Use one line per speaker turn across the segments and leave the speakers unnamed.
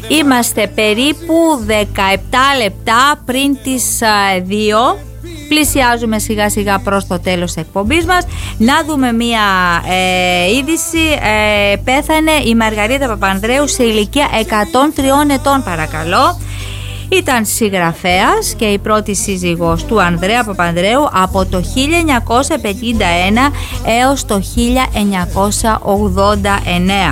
Είμαστε περίπου 17 λεπτά πριν τις 2. Πλησιάζουμε σιγά σιγά προς το τέλος της εκπομπής μας. Να δούμε μία είδηση. Πέθανε η Μαργαρίτα Παπανδρέου σε ηλικία 103 ετών, παρακαλώ. Ήταν συγγραφέας και η πρώτη σύζυγος του Ανδρέα Παπανδρέου από το 1951 έως το 1989.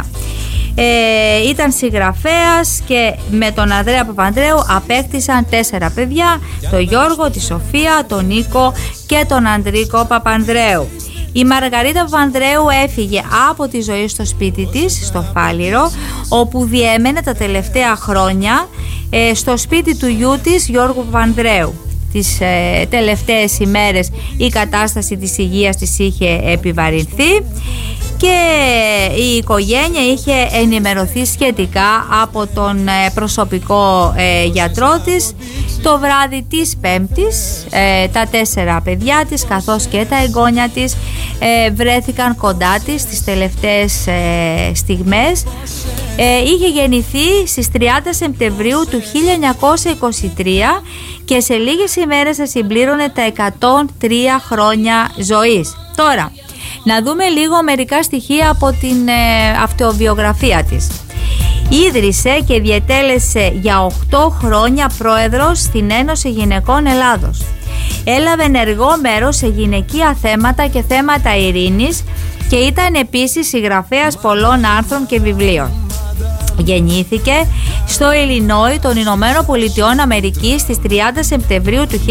Ήταν συγγραφέας και με τον Ανδρέα Παπανδρέου απέκτησαν 4 παιδιά, τον Γιώργο, τη Σοφία, τον Νίκο και τον Ανδρίκο Παπανδρέου. Η Μαργαρίτα Παπανδρέου έφυγε από τη ζωή στο σπίτι της, στο Φάληρο, όπου διέμενε τα τελευταία χρόνια στο σπίτι του γιού της, Γιώργου Παπανδρέου. Τις τελευταίες ημέρες η κατάσταση της υγείας της είχε επιβαρυνθεί και η οικογένεια είχε ενημερωθεί σχετικά από τον προσωπικό γιατρό της. Το βράδυ της Πέμπτης τα 4 παιδιά της καθώς και τα εγγόνια της βρέθηκαν κοντά της τις τελευταίες στιγμές. Είχε γεννηθεί στις 30 Σεπτεμβρίου του 1923 και σε λίγες ημέρες θα συμπλήρωνε τα 103 χρόνια ζωής. Τώρα, να δούμε λίγο μερικά στοιχεία από την αυτοβιογραφία της. Ίδρυσε και διετέλεσε για 8 χρόνια πρόεδρος στην Ένωση Γυναικών Ελλάδος. Έλαβε ενεργό μέρος σε γυναικεία θέματα και θέματα ειρήνης και ήταν επίσης συγγραφέας πολλών άρθρων και βιβλίων. Γεννήθηκε στο Illinois των Ηνωμένων Πολιτειών Αμερικής στις 30 Σεπτεμβρίου του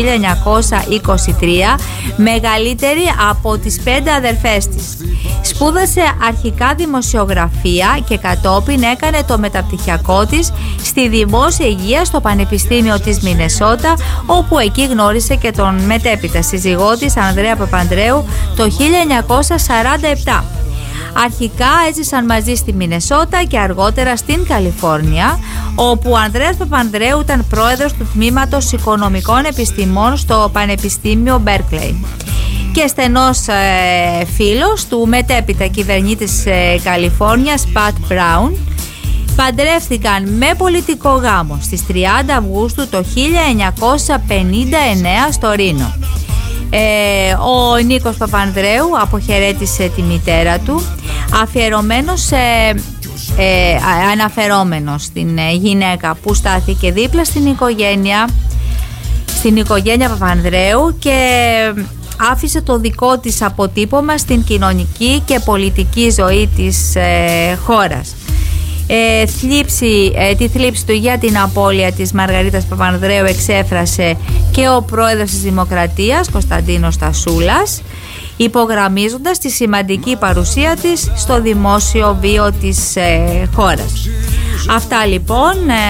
1923, μεγαλύτερη από τις 5 αδερφές της. Σπούδασε αρχικά δημοσιογραφία και κατόπιν έκανε το μεταπτυχιακό της στη δημόσια υγεία στο Πανεπιστήμιο της Μινεσότα, όπου εκεί γνώρισε και τον μετέπειτα σύζυγό της Ανδρέα Παπανδρέου το 1947. Αρχικά έζησαν μαζί στη Μινεσότα και αργότερα στην Καλιφόρνια, όπου ο Ανδρέας Παπανδρέου ήταν πρόεδρος του Τμήματος Οικονομικών Επιστημών στο Πανεπιστήμιο Μπέρκλεϊ και στενός φίλος του μετέπειτα κυβερνήτης Καλιφόρνιας Πατ Μπράουν. Παντρεύτηκαν με πολιτικό γάμο στις 30 Αυγούστου το 1959 στο Ρήνο. Ο Νίκος Παπανδρέου αποχαιρέτησε τη μητέρα του, αναφερόμενος στην γυναίκα που στάθηκε δίπλα στην οικογένεια Παπανδρέου και άφησε το δικό της αποτύπωμα στην κοινωνική και πολιτική ζωή της χώρας. Τη θλίψη του για την απώλεια της Μαργαρίτας Παπανδρέου εξέφρασε και ο πρόεδρος της Δημοκρατίας Κωνσταντίνος Τασούλας, υπογραμμίζοντας τη σημαντική παρουσία της στο δημόσιο βίο της χώρας. Αυτά λοιπόν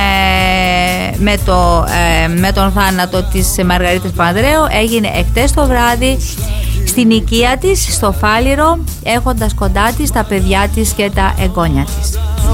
με τον θάνατο της Μαργαρίτας Παπανδρέου έγινε εχθές το βράδυ στην οικία της στο Φάληρο, έχοντας κοντά της τα παιδιά της και τα εγγόνια της.